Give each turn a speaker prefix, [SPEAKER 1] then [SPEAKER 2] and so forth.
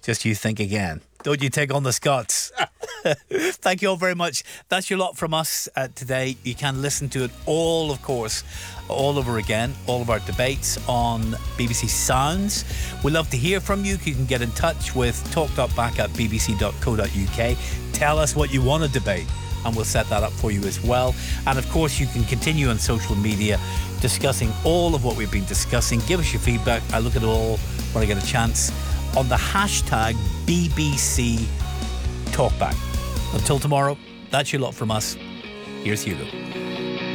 [SPEAKER 1] Just you think again. Don't you take on the Scots? Thank you all very much. That's your lot from us today. You can listen to it all, of course, all over again. All of our debates on BBC Sounds. We'd love to hear from you. You can get in touch with talktalkback@bbc.co.uk. Tell us what you want to debate, and we'll set that up for you as well. And of course, you can continue on social media discussing all of what we've been discussing. Give us your feedback. I look at it all when I get a chance on the hashtag BBC Talkback. Until tomorrow, that's your lot from us. Here's Hugo.